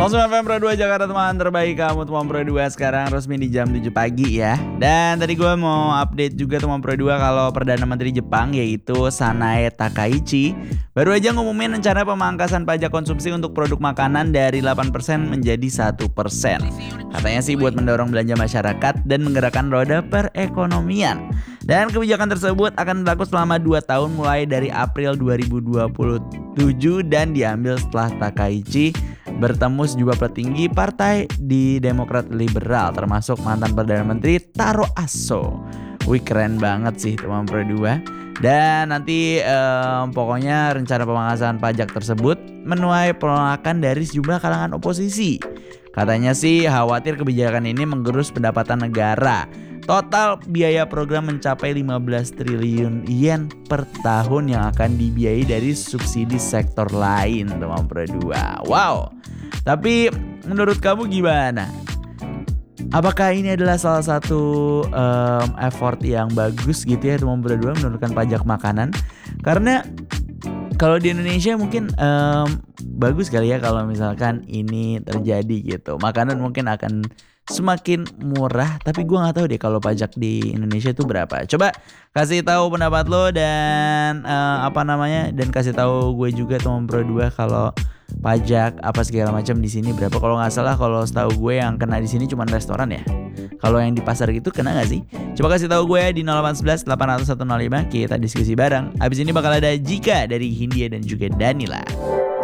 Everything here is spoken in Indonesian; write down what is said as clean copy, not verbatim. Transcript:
105 FM Pro 2 Jakarta, teman terbaik kamu teman Pro 2. Sekarang resmi di jam 7 pagi ya. Dan tadi gue mau update juga teman Pro 2 kalau Perdana Menteri Jepang yaitu Sanae Takaichi baru aja ngumumin rencana pemangkasan pajak konsumsi untuk produk makanan dari 8% menjadi 1%. Katanya sih buat mendorong belanja masyarakat dan menggerakkan roda perekonomian. Dan kebijakan tersebut akan berlaku selama 2 tahun mulai dari April 2027 dan diambil setelah Takaichi bertemu sejumlah petinggi partai di Demokrat Liberal termasuk mantan Perdana Menteri Taro Aso. Wih, keren banget sih teman Pro 2. Dan nanti pokoknya rencana pemangkasan pajak tersebut menuai penolakan dari sejumlah kalangan oposisi. Katanya sih khawatir kebijakan ini menggerus pendapatan negara. Total biaya program mencapai 15 triliun yen per tahun yang akan dibiayai dari subsidi sektor lain teman Pro 2. Wow. Tapi menurut kamu gimana? Apakah ini adalah salah satu effort yang bagus gitu ya teman Pro 2 menurunkan pajak makanan? Karena kalau di Indonesia mungkin bagus kali ya kalau misalkan ini terjadi gitu. Makanan mungkin akan semakin murah, tapi gue nggak tahu deh kalau pajak di Indonesia itu berapa. Coba kasih tahu pendapat lo dan dan kasih tahu gue juga teman Pro 2 kalau pajak apa segala macam di sini berapa. Kalau nggak salah, kalau setahu gue yang kena di sini cuma restoran ya. Kalau yang di pasar gitu kena nggak sih? Coba kasih tahu gue di 0811 800 105, kita diskusi bareng. Abis ini bakal ada Jika dari Hindia dan juga Danila.